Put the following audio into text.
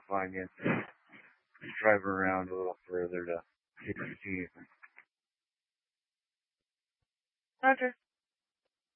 find you. Drive around a little further to get your teeth. Roger.